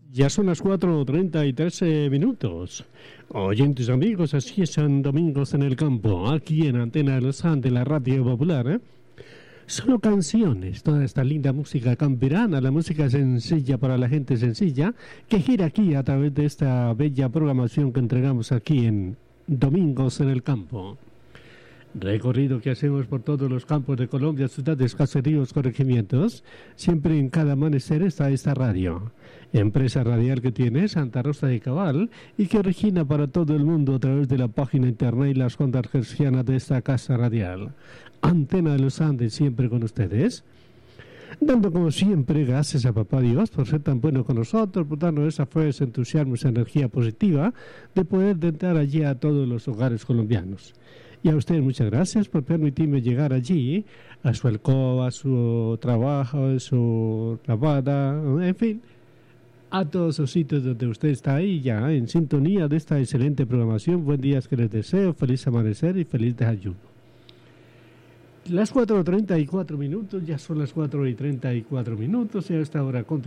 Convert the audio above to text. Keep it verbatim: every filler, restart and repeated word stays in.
Ya son las cuatro treinta y trece minutos. Oyentes amigos, así es en Domingos en el Campo, aquí en Antena de los Andes, la radio popular, ¿eh? Solo canciones, toda esta linda música camperana, la música sencilla para la gente sencilla, que gira aquí a través de esta bella programación que entregamos aquí en Domingos en el Campo. Recorrido que hacemos por todos los campos de Colombia, ciudades, caseríos, corregimientos. Siempre en cada amanecer está esta radio. Empresa radial que tiene Santa Rosa de Cabal y que origina para todo el mundo a través de la página internet y las ondas hercianas de esta casa radial. Antena de los Andes, siempre con ustedes. Dando como siempre gracias a Papá Dios por ser tan bueno con nosotros, por darnos esa fuerza, entusiasmo, esa energía positiva de poder entrar allí a todos los hogares colombianos. Y a ustedes muchas gracias por permitirme llegar allí, a su alcoba, a su trabajo, a su lavada, en fin, a todos los sitios donde usted está ahí ya en sintonía de esta excelente programación. Buen día que les deseo, feliz amanecer y feliz desayuno. Las cuatro treinta y cuatro minutos, ya son las cuatro y treinta y cuatro minutos y a esta hora continuamos.